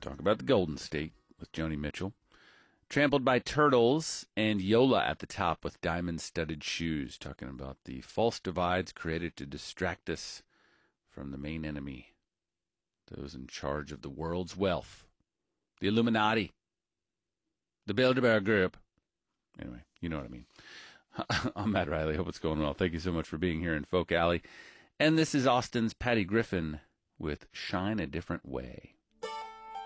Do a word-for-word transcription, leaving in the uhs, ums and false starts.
Talk about the Golden State with Joni Mitchell. Trampled by Turtles, and Yola at the top with diamond-studded shoes, talking about the false divides created to distract us from the main enemy, those in charge of the world's wealth, the Illuminati, the Bilderberg Group. Anyway, you know what I mean. I'm Matt Riley. Hope it's going well. Thank you so much for being here in Folk Alley. And this is Austin's Patty Griffin with Shine a Different Way.